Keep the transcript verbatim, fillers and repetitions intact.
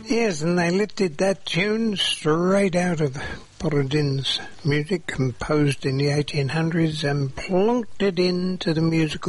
Yes, and they lifted that tune straight out of Borodin's music, composed in the eighteen hundreds, and plonked it into the musical